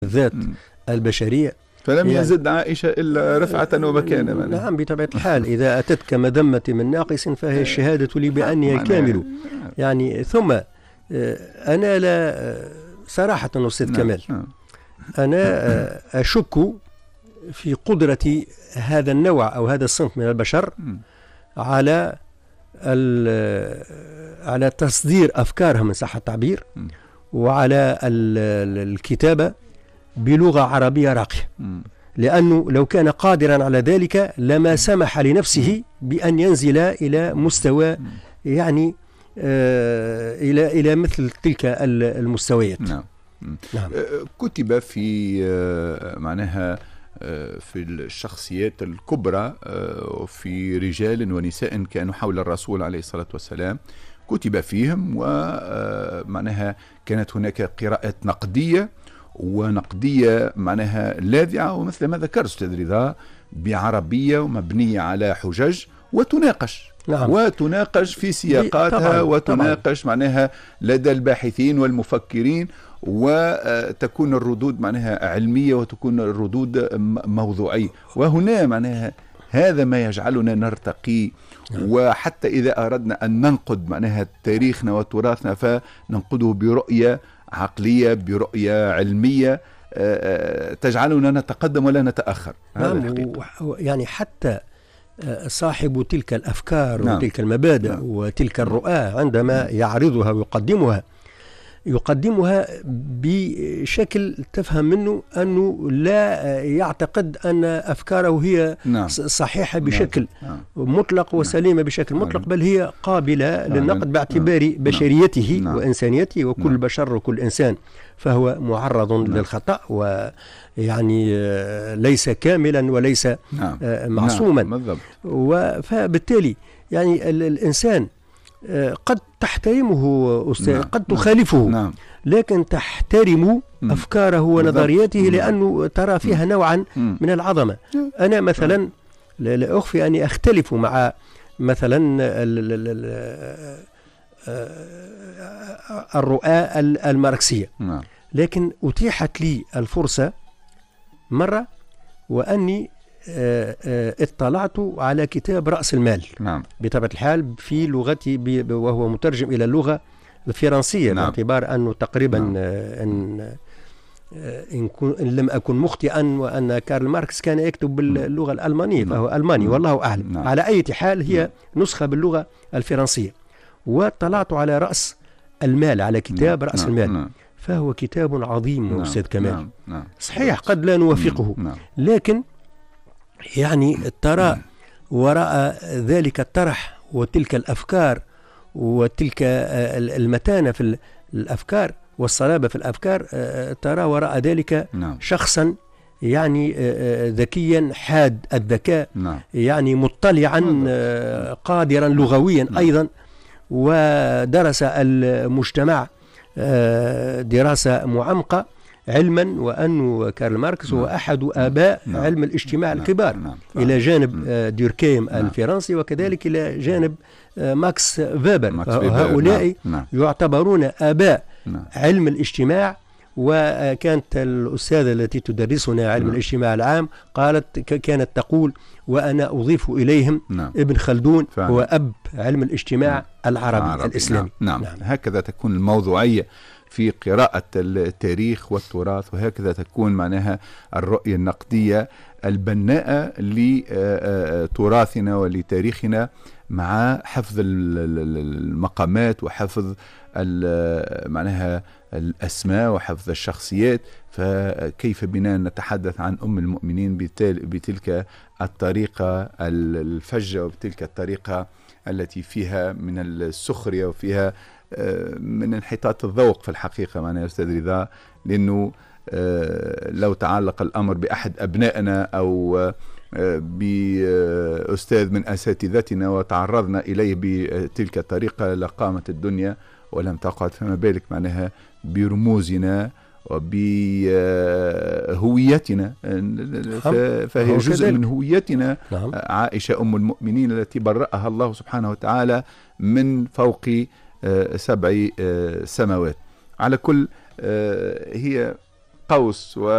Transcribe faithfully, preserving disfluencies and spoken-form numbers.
الذات البشرية. فلم يعني يزد عائشة إلا رفعة ومكانة. نعم بطبيعة الحال، إذا أتتك مذمة من ناقص فهي الشهادة لي بأني كامل. يعني ثم أنا لا صراحة أستاذ كمال، أنا أشك في قدرة هذا النوع أو هذا الصنف من البشر على على تصدير أفكارهم إن صح التعبير، وعلى الكتابة بلغة عربية راقية، لأنه لو كان قادرا على ذلك لما سمح لنفسه بأن ينزل إلى مستوى يعني آه إلى إلى مثل تلك المستويات. نعم. نعم. كتب في آه معناها آه في الشخصيات الكبرى آه في رجال ونساء كانوا حول الرسول عليه الصلاة والسلام، كتب فيهم ومعناها كانت هناك قراءات نقدية ونقدية معناها لاذعة، ومثل ما ذكر أستاذ رضا بعربية ومبنية على حجج وتناقش. نعم. وتناقش في سياقاتها طبعاً. وتناقش طبعاً. معناها لدى الباحثين والمفكرين، وتكون الردود معناها علمية وتكون الردود موضوعية. وهنا معناها هذا ما يجعلنا نرتقي. وحتى إذا أردنا أن ننقد معناها تاريخنا وتراثنا فننقده برؤية عقلية، برؤية علمية تجعلنا نتقدم ولا نتأخر. نعم. يعني حتى صاحب تلك الأفكار نعم. وتلك المبادئ نعم. وتلك الرؤى عندما يعرضها ويقدمها يقدمها بشكل تفهم منه أنه لا يعتقد أن أفكاره هي نعم. صحيحة بشكل نعم. مطلق وسليمة نعم. بشكل مطلق، بل هي قابلة نعم. للنقد باعتبار نعم. بشريته نعم. وإنسانيته، وكل نعم. بشر وكل إنسان فهو معرض نعم. للخطأ، ويعني ليس كاملا وليس نعم. معصوما نعم. فبالتالي يعني الإنسان قد تحترمه أستاذ نعم. قد تخالفه نعم. لكن تحترم نعم. أفكاره ونظرياته نعم. لأنه ترى فيها نوعا نعم. من العظمة. أنا مثلا لا أخفي أني أختلف مع مثلا الرؤى الماركسية نعم. لكن أتيحت لي الفرصة مرة وأني اطلعت على كتاب رأس المال نعم. بطبيعة الحال في لغتي، وهو مترجم إلى اللغة الفرنسية نعم. باعتبار أنه تقريبا نعم. إن, إن, إن لم أكن مخطئا وأن كارل ماركس كان يكتب باللغة الألمانية نعم. فهو ألماني نعم. والله أعلم نعم. على أي حال هي نعم. نسخة باللغة الفرنسية. واطلعت على رأس المال، على كتاب نعم. رأس نعم. المال نعم. فهو كتاب عظيم نعم. أستاذ كمال نعم. نعم. صحيح قد لا نوافقه نعم. لكن يعني ترى وراء ذلك الطرح وتلك الأفكار وتلك المتانة في الأفكار والصلابة في الأفكار، ترى وراء ذلك نعم. شخصا يعني ذكيا حاد الذكاء نعم. يعني مطلعا نعم. قادرا لغويا نعم. أيضا، ودرس المجتمع دراسة معمقة، علما وأن كارل ماركس هو أحد آباء نعم. علم الاجتماع نعم. الكبار نعم. إلى جانب دوركيم نعم. الفرنسي، وكذلك إلى جانب ماكس فيبر. هؤلاء نعم. يعتبرون آباء نعم. علم الاجتماع. وكانت الأستاذة التي تدرسنا علم نعم. الاجتماع العام قالت كانت تقول وأنا أضيف إليهم نعم. ابن خلدون فعلا. هو أب علم الاجتماع نعم. العربي, العربي الإسلامي نعم. نعم. نعم. هكذا تكون الموضوعية في قراءة التاريخ والتراث، وهكذا تكون معناها الرؤية النقدية البناءة لتراثنا ولتاريخنا، مع حفظ المقامات وحفظ معناها الأسماء وحفظ الشخصيات. فكيف بنا نتحدث عن أم المؤمنين بتلك الطريقة الفجة وبتلك الطريقة التي فيها من السخرية وفيها من انحطاط الذوق في الحقيقة معنا يا أستاذ رضا، لأنه لو تعلق الأمر بأحد أبنائنا أو بأستاذ من أساتذتنا وتعرضنا إليه بتلك الطريقة لقامت الدنيا ولم تقعد، فما بالك معناها برموزنا وبهويتنا، فهي جزء من هويتنا. نعم. عائشة أم المؤمنين التي برأها الله سبحانه وتعالى من فوق سبع سماوات. على كل هي قوس و